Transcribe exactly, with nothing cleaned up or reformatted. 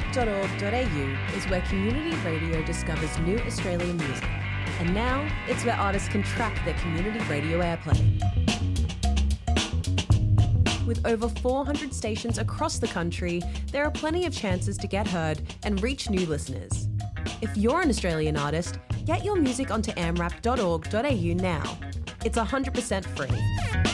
rap dot org dot a u is where community radio discovers new Australian music. And now, it's where artists can track their community radio airplay. With over four hundred stations across the country, there are plenty of chances to get heard and reach new listeners. If you're an Australian artist, get your music onto a m rap dot org dot a u now. It's one hundred percent free.